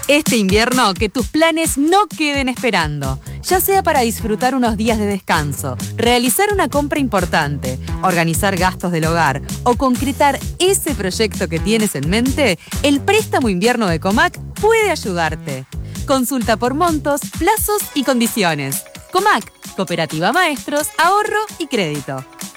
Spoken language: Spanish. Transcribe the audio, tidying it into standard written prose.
Este invierno, que tus planes no queden esperando. Ya sea para disfrutar unos días de descanso, realizar una compra importante, organizar gastos del hogar o concretar ese proyecto que tienes en mente, el préstamo invierno de Comac puede ayudarte. Consulta por montos, plazos y condiciones. Comac, Cooperativa Maestros, Ahorro y Crédito.